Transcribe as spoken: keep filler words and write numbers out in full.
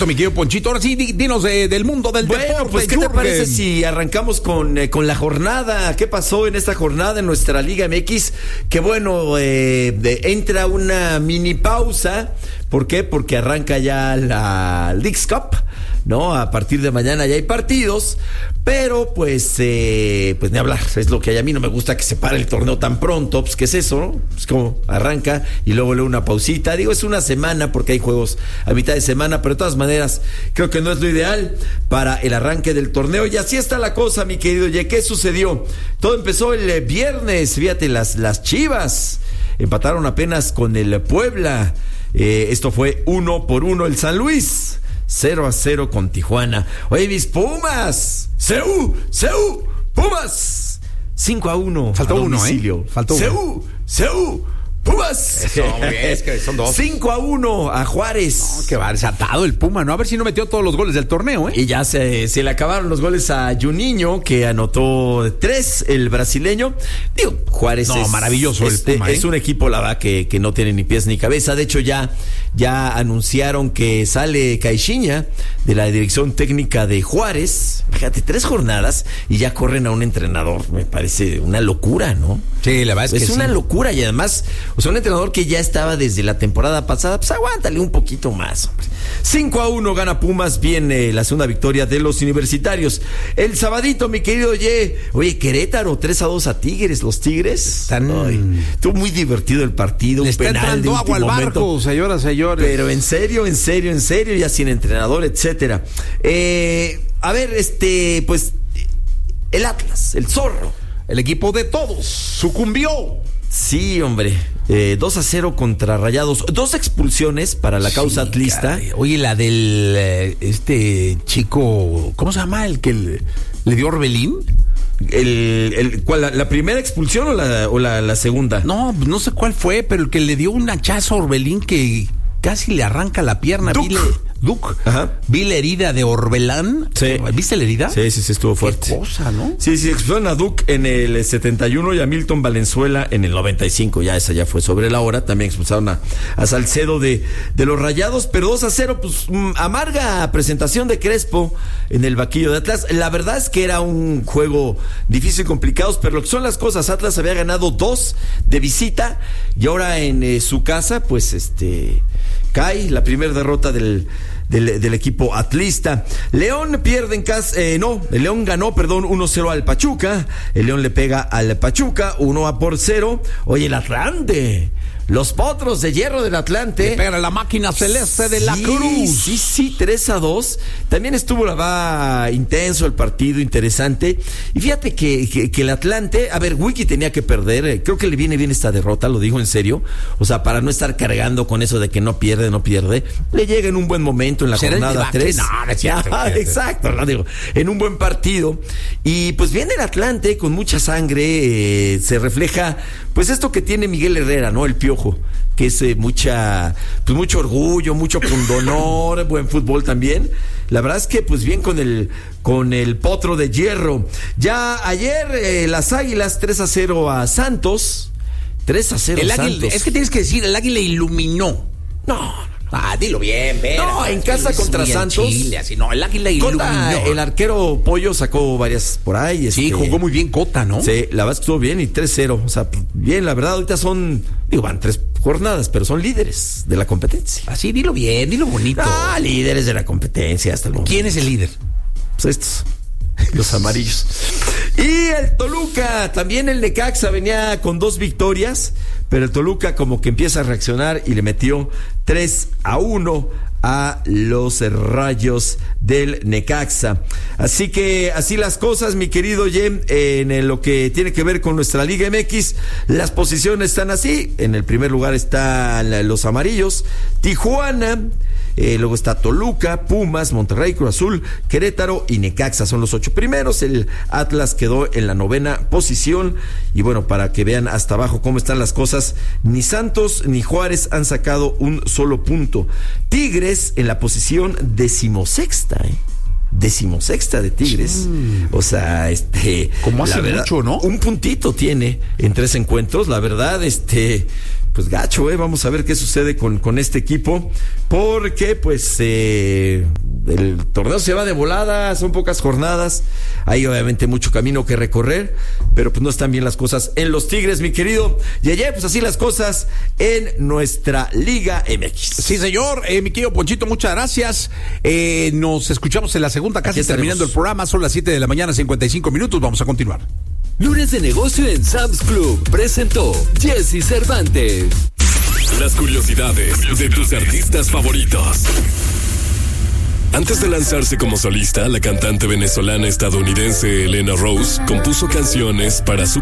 mi querido Ponchito. Ahora sí, dinos de, del mundo del bueno, deporte. Pues, ¿qué Jürgen? te parece si arrancamos con, eh, con la jornada? ¿Qué pasó en esta jornada en nuestra Liga M X? Que bueno, eh, de, entra una mini pausa. ¿Por qué? Porque arranca ya la Leagues Cup, ¿no? A partir de mañana ya hay partidos, pero pues, eh, pues ni hablar, es lo que hay. A mí no me gusta que se pare el torneo tan pronto, pues ¿qué es eso, no? Pues como arranca y luego le una pausita. Digo, es una semana porque hay juegos a mitad de semana, pero de todas maneras creo que no es lo ideal para el arranque del torneo. Y así está la cosa, mi querido Ye. ¿Qué sucedió? Todo empezó el viernes, fíjate, las, las Chivas empataron apenas con el Puebla. Eh, esto fue uno por uno. El San Luis cero a cero con Tijuana. Oye, mis Pumas, Seú, Seú, Pumas cinco a uno. Faltó a uno, domicilio. ¿eh? Faltó Seú, uno. Seú, Pumas. Eso, muy bien, es que son dos. cinco a uno a Juárez. No, qué va, desatado el Puma, ¿no? A ver si no metió todos los goles del torneo, ¿eh? Y ya se, se le acabaron los goles a Juninho, que anotó tres, el brasileño. Digo, Juárez no, es... maravilloso es, el Puma, es ¿eh? un equipo, la verdad, que, que no tiene ni pies ni cabeza. De hecho, ya, ya anunciaron que sale Caixinha de la dirección técnica de Juárez. Fíjate, tres jornadas y ya corren a un entrenador. Me parece una locura, ¿no? Sí, la verdad es que Es sí. una locura y además, o sea, un entrenador que ya estaba desde la temporada pasada, pues aguántale un poquito más, hombre. cinco a uno gana Pumas, viene la segunda victoria de los universitarios. El sabadito, mi querido Ye, oye, Querétaro, tres a dos a Tigres, los Tigres. Están... Ay, estuvo muy divertido el partido, Le un está penal de entrando agua al último barco, momento. señoras, señores. Pero en serio, en serio, en serio, ya sin entrenador, etcétera. Eh, a ver, este, pues, el Atlas, el Zorro. El equipo de todos sucumbió. Sí, hombre, eh, dos a cero contra Rayados, dos expulsiones para la causa Sí, atlista. caray. Oye, la del eh, este chico, ¿cómo se llama? El que le, le dio Orbelín. El, el, ¿cuál, la, ¿La primera expulsión o la, o la, la segunda? No, no sé cuál fue, pero el que le dio un hachazo a Orbelín que casi le arranca la pierna. Duc. Vi la, Duc. Ajá. Vi la herida de Orbelán. Sí. ¿Viste la herida? Sí, sí, sí, estuvo fuerte. Qué cosa, ¿no? Sí, sí, expulsaron a Duc en el setenta y uno y a Milton Valenzuela en el noventa y cinco. Ya esa ya fue sobre la hora. También expulsaron a, a Salcedo de, de los Rayados, pero dos a cero, pues mm, amarga presentación de Crespo en el vaquillo de Atlas. La verdad es que era un juego difícil y complicado, pero lo que son las cosas, Atlas había ganado dos de visita y ahora en eh, su casa, pues este cae la primera derrota del Del, del equipo atlista. León pierde en casa, eh, no, el León ganó, perdón, uno cero al Pachuca. El León le pega al Pachuca, uno a por cero. Oye, el Atlante, los potros de hierro del Atlante. Le pegan a la máquina celeste de sí, la Cruz. Sí, sí, tres a dos. También estuvo, la va, intenso el partido, interesante. Y fíjate que, que, que el Atlante, a ver, Wiki tenía que perder. Eh, creo que le viene bien esta derrota, lo digo en serio. O sea, para no estar cargando con eso de que no pierde, no pierde. Le llega en un buen momento en la ¿Será jornada tres. No, no es cierto, Ah, exacto, no digo, en un buen partido. Y pues viene el Atlante con mucha sangre. Eh, se refleja, pues esto que tiene Miguel Herrera, ¿no? El Piojo, que es eh, mucha, pues mucho orgullo, mucho pundonor, buen fútbol también. La verdad es que pues bien con el con el potro de hierro. Ya ayer eh, las Águilas tres a cero a Santos. tres a cero El Santos. águila, es que tienes que decir, el águila iluminó. No, Ah, dilo bien, ver. No, en casa contra Santos. Chile, así, no, el águila iluminó. Cota, el arquero Pollo sacó varias por ahí. Sí, este, jugó muy bien Cota, ¿no? Sí, la verdad es que estuvo bien y tres cero. O sea, bien, la verdad, ahorita son, digo, van tres jornadas, pero son líderes de la competencia. Así, dilo bien, dilo bonito. Ah, líderes de la competencia hasta el momento. ¿Quién es el líder? Pues estos, los amarillos. Y el Toluca, también el Necaxa venía con dos victorias, pero el Toluca como que empieza a reaccionar y le metió tres a uno a los Rayos del Necaxa. Así que así las cosas, mi querido Jem, en lo que tiene que ver con nuestra Liga M X, las posiciones están así. En el primer lugar están los amarillos, Tijuana, eh, luego está Toluca, Pumas, Monterrey, Cruz Azul, Querétaro y Necaxa, son los ocho primeros. El Atlas quedó en la novena posición y bueno, para que vean hasta abajo cómo están las cosas, ni Santos ni Juárez han sacado un solo punto. Tigres en la posición decimosexta, ¿eh? Decimosexta de Tigres. Mm. O sea, este. Como hace verdad, mucho, ¿no? Un puntito tiene en tres encuentros. La verdad, este. Pues gacho, ¿eh? Vamos a ver qué sucede con, con este equipo. Porque, pues, eh, el torneo se va de volada, son pocas jornadas, hay obviamente mucho camino que recorrer, pero pues no están bien las cosas en los Tigres, mi querido Yeye, pues así las cosas en nuestra Liga M X. Sí, señor, eh, mi querido Ponchito, muchas gracias. Eh, nos escuchamos en la segunda, casi terminando el programa, son las siete de la mañana, cincuenta y cinco minutos, vamos a continuar. Lunes de negocio en Sam's Club presentó Jesse Cervantes. Las curiosidades de tus artistas favoritos. Antes de lanzarse como solista, la cantante venezolana estadounidense Elena Rose compuso canciones para su